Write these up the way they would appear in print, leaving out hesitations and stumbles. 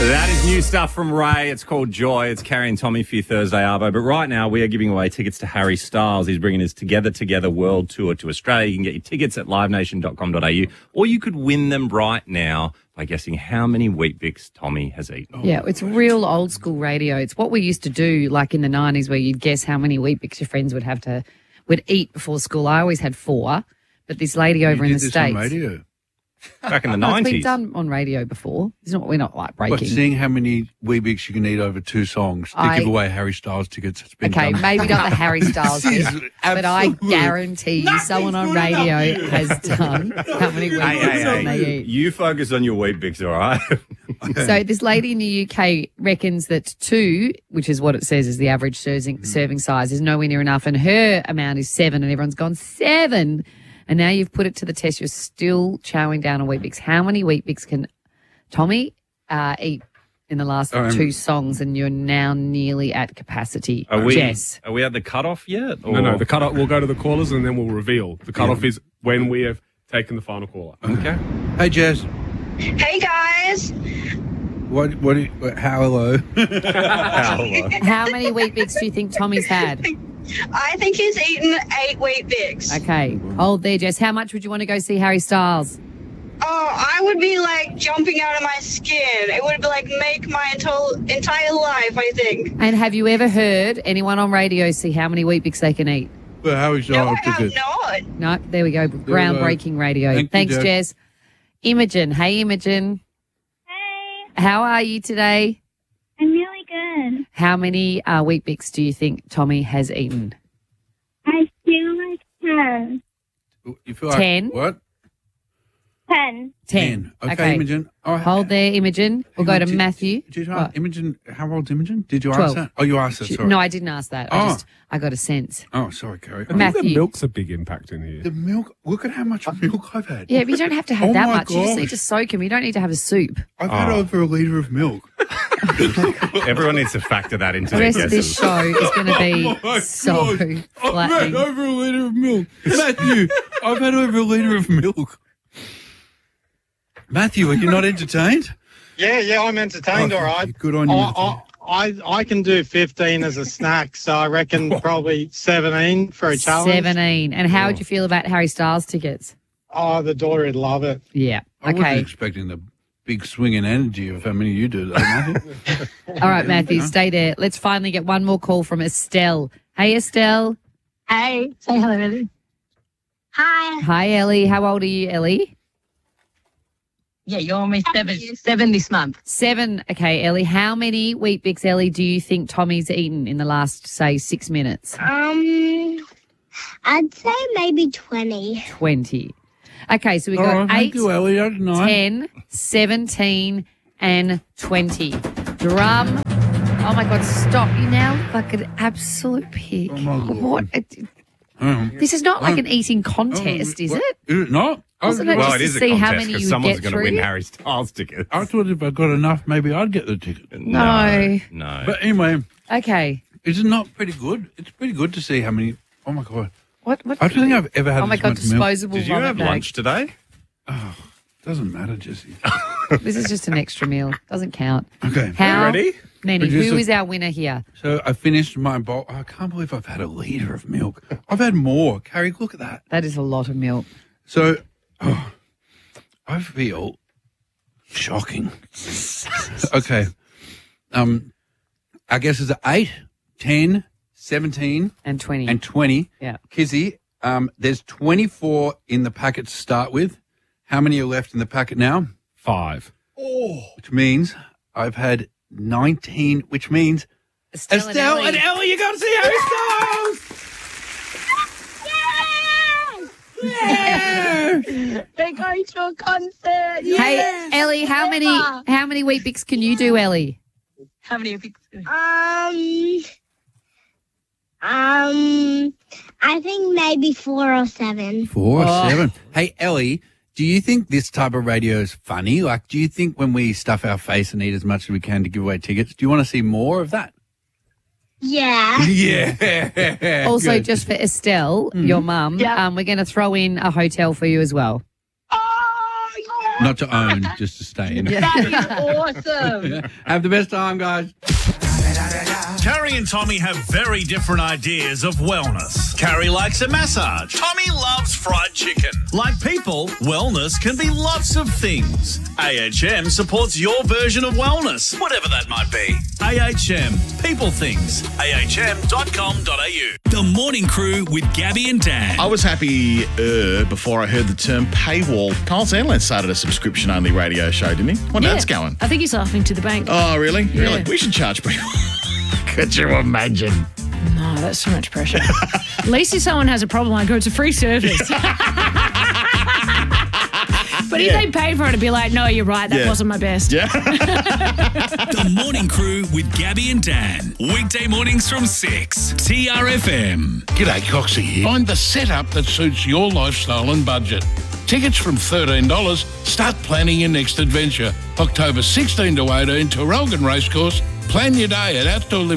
That is new stuff from Ray. It's called Joy. It's Carrie and Tommy for your Thursday Arvo. But right now, we are giving away tickets to Harry Styles. He's bringing his Together World Tour to Australia. You can get your tickets at livenation.com.au, or you could win them right now by guessing how many Weet-Bix Tommy has eaten. Yeah, it's real old school radio. It's what we used to do like in the 90s where you'd guess how many Weet-Bix your friends would eat before school. I always had 4, but this lady over in the States. On radio? Back in the 90s. It's been done on radio before. We're not like breaking. But seeing how many Weet-Bix you can eat over 2 songs to give away Harry Styles tickets, it's been done. Maybe not the Harry Styles bit, but I guarantee you someone on radio has done how many Weet-Bix can they eat. You focus on your Weet-Bix, all right? So this lady in the UK reckons that 2, which is what it says is the average serving size, is nowhere near enough, and her amount is 7, and everyone's gone 7. And now you've put it to the test. You're still chowing down on Weet-Bix. How many Weet-Bix can Tommy eat in the last 2 songs? And you're now nearly at capacity. Jess. Are we at the cutoff yet? Or? No. The cutoff. We'll go to the callers and then we'll reveal. The cutoff is when we have taken the final caller. Okay. Hey, Jess. Hey, guys. How hello? How many Weet-Bix do you think Tommy's had? I think he's eaten 8 Weet-Bix. Okay. Hold there, Jess. How much would you want to go see Harry Styles? Oh, I would be like jumping out of my skin. It would be like make my entire life, I think. And have you ever heard anyone on radio see how many Weet-Bix they can eat? Well, Harry Styles No, I have not. No, there we go. Groundbreaking radio. Thanks, Jess. Imogen. Hey, Imogen. Hey, How are you today? I'm really good. How many Weet-Bix do you think Tommy has eaten? I feel like 10. You feel like 10? What? 10. 10. Okay, Imogen. Oh, Hold there, Imogen. We'll go to did- Matthew. Did you What? ask Imogen? How old's Imogen? Did you 12. ask that? Oh, you asked that. Sorry. No, I didn't ask that. I got a sense. Oh, sorry, Carrie. Matthew. The milk's a big impact in here. The milk. Look at how much milk I've had. Yeah, but you don't have to have Oh that my much. You just need gosh. to soak him. You don't need to have a soup. I've had over a litre of milk. Everyone needs to factor that into The their rest of this guesses. show is going to be Oh my so God. I've had flattening. over a litre of milk. Matthew, I've had over a litre of milk. Matthew, are you not entertained? Yeah, I'm entertained, Oh, all right. good on you. I can do 15 as a snack, so I reckon probably 17 for a challenge. 17. And how would you feel about Harry Styles tickets? Oh, the daughter would love it. Yeah. I wasn't Okay. expecting the big swing in energy of how many you do, though, Matthew. All right, Matthew, stay there. Let's finally get one more call from Estelle. Hey, Estelle. Hey, say hello, Ellie. Hi. Hi, Ellie. How old are you, Ellie? Yeah, you're almost 7 this month. 7. Okay, Ellie. How many Weet-Bix, Ellie, do you think Tommy's eaten in the last, say, 6 minutes? I'd say maybe 20. 20. Okay, so we All got right, 8, thank you, Ellie. That's nice. 10, 17, and 20. Drum. Oh, my God, stop. You now like an absolute pig. Oh, my Lord. What? This is not like an eating contest, is it? Is it not? Wasn't it Well, just it is to a see how contest many because you someone's get going to win through? Harry Styles tickets. I thought if I got enough, maybe I'd get the ticket. No. No. But anyway, Okay. is it not pretty good? It's pretty good to see how many. Oh, my God. What? I don't think I've ever had Oh, my this God, much milk. disposable Did you vomit have bag. lunch today? Doesn't matter, Jesse. This is just an extra meal. Doesn't count. Okay. How? ready? Nenny, who Producer- is our winner here? So I finished my bowl. I can't believe I've had a litre of milk. I've had more. Carrie, look at that. That is a lot of milk. So I feel shocking. Okay. I guess it's 8, 10, 17, And 20. and 20. Yeah. Kizzy, there's 24 in the packet to start with. How many are left in the packet now? 5. Which means I've had 19, which means Estelle and Ellie, you got to see Harry Styles! They're going to a concert. Hey, Ellie, how many Weet-Bix can you do, Ellie? How many have you? I think maybe 4 or 7. 4 or 7. Hey, Ellie, do you think this type of radio is funny? Like, do you think when we stuff our face and eat as much as we can to give away tickets, do you want to see more of that? Yeah. Yeah. Also, Good. just for Estelle, your mum, Yeah. we're going to throw in a hotel for you as well. Oh, Not to own, just to stay in. Awesome. Have the best time, guys. Carrie and Tommy have very different ideas of wellness. Carrie likes a massage. Tommy loves fried chicken. Like people, wellness can be lots of things. AHM supports your version of wellness, whatever that might be. AHM, people things. ahm.com.au. The Morning Crew with Gabby and Dan. I was happy before I heard the term paywall. Kyle Sandland started a subscription-only radio show, didn't he? Well, that's going. I think he's laughing to the bank. Oh, really? Yeah. Really? We should charge people. Could you imagine? No, that's too much pressure. At least if someone has a problem, I go, it's a free service. But if they pay for it, I'd be like, no, you're right, that wasn't my best. Yeah. The Morning Crew with Gabby and Dan. Weekday mornings from 6. TRFM. G'day, Coxie here. Find the setup that suits your lifestyle and budget. Tickets from $13. Start planning your next adventure. October 16 to 18 to Traralgon Racecourse. Plan your day at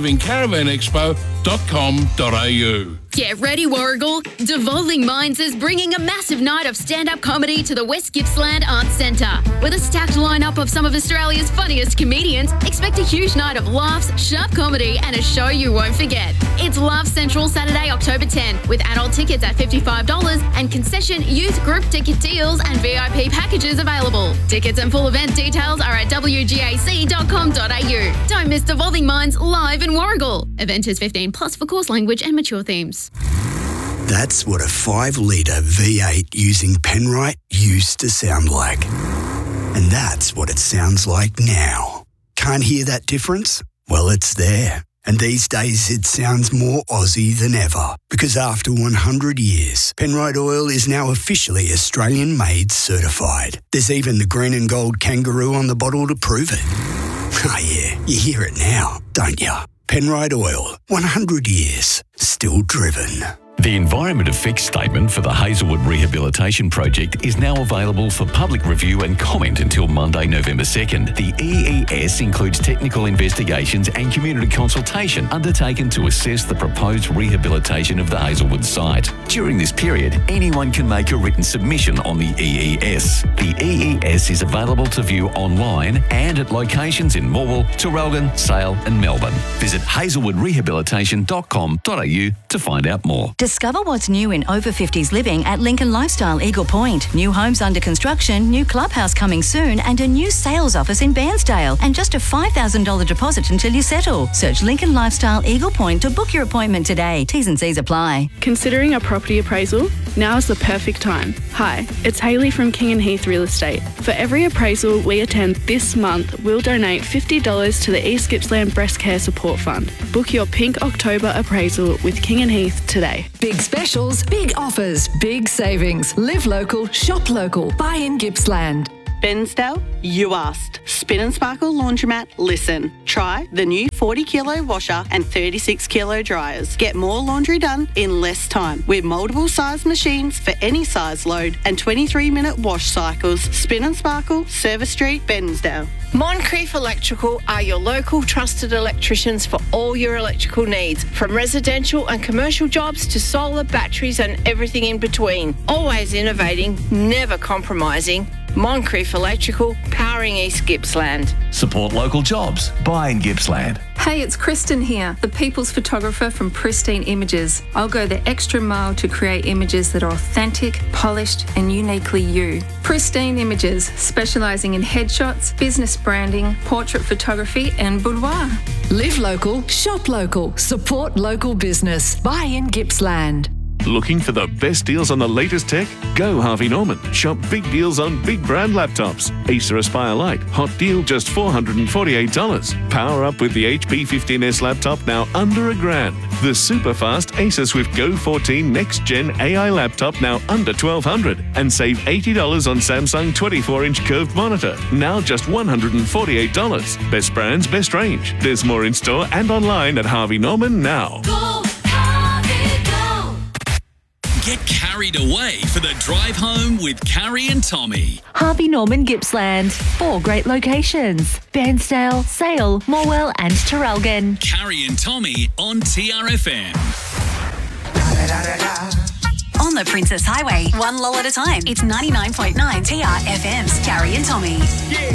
outdoorlivingcaravanexpo.com.au. Get ready, Warrigal. Devolving Minds is bringing a massive night of stand-up comedy to the West Gippsland Arts Centre. With a stacked lineup of some of Australia's funniest comedians, expect a huge night of laughs, sharp comedy and a show you won't forget. It's Laugh Central Saturday, October 10, with adult tickets at $55 and concession youth group ticket deals and VIP packages available. Tickets and full event details are at wgac.com.au. Don't miss Devolving Minds live in Warrigal. Event is 15 plus for course language and mature themes. That's what a 5-litre V8 using Penrite used to sound like. And that's what it sounds like now. Can't hear that difference? Well, it's there. And these days it sounds more Aussie than ever. Because after 100 years, Penrite Oil is now officially Australian-made certified. There's even the green and gold kangaroo on the bottle to prove it. Oh yeah, you hear it now, don't you? Penrite Oil, 100 years, still driven. The Environment Effects Statement for the Hazelwood Rehabilitation Project is now available for public review and comment until Monday, November 2nd. The EES includes technical investigations and community consultation undertaken to assess the proposed rehabilitation of the Hazelwood site. During this period, anyone can make a written submission on the EES. The EES is available to view online and at locations in Morwell, Traralgon, Sale and Melbourne. Visit hazelwoodrehabilitation.com.au to find out more. Discover what's new in over 50s living at Lincoln Lifestyle Eagle Point. New homes under construction, new clubhouse coming soon, and a new sales office in Bairnsdale. And just a $5,000 deposit until you settle. Search Lincoln Lifestyle Eagle Point to book your appointment today. T's and C's apply. Considering a property appraisal? Now is the perfect time. Hi, it's Hayley from King and Heath Real Estate. For every appraisal we attend this month, we'll donate $50 to the East Gippsland Breast Care Support Fund. Book your Pink October appraisal with King and Heath today. Big specials, big offers, big savings. Live local, shop local. Buy in Gippsland. Bairnsdale, you asked. Spin and Sparkle Laundromat, listen. Try the new 40-kilo washer and 36-kilo dryers. Get more laundry done in less time with multiple size machines for any size load and 23-minute wash cycles. Spin and Sparkle, Service Street, Bairnsdale. Moncrief Electrical are your local trusted electricians for all your electrical needs, from residential and commercial jobs to solar, batteries and everything in between. Always innovating, never compromising. Moncrief Electrical, powering East Gippsland. Support local jobs. Buy in Gippsland. Hey, it's Kristen here, the people's photographer from Pristine Images. I'll go the extra mile to create images that are authentic, polished, and uniquely you. Pristine Images, specialising in headshots, business branding, portrait photography, and boudoir. Live local, shop local, support local business. Buy in Gippsland. Looking for the best deals on the latest tech? Go Harvey Norman. Shop big deals on big brand laptops. Acer Aspire Lite. Hot deal just $448. Power up with the HP 15S laptop now under $1,000. The super fast Acer Swift Go 14 Next Gen AI laptop now under $1,200. And save $80 on Samsung 24-inch curved monitor. Now just $148. Best brands, best range. There's more in store and online at Harvey Norman now. Get carried away for the drive home with Carrie and Tommy. Harvey Norman Gippsland. 4 great locations. Bairnsdale, Sale, Morwell and Traralgon. Carrie and Tommy on TRFM. on the Princess Highway. One lol at a time. It's 99.9 TRFM's Carrie and Tommy. Yeah.